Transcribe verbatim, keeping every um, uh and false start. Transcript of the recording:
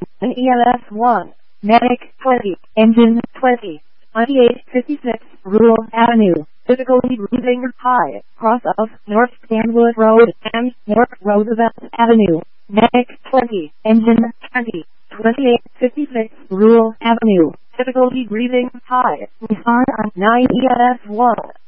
E L S one, Medic twenty, Engine twenty, twenty-eight fifty-six, Rural Avenue, difficulty breathing high, cross of North Stanwood Road and North Roosevelt Avenue, Medic twenty, Engine twenty, twenty-eight fifty-six, Rural Avenue, difficulty breathing high, Nissan nine E L S one.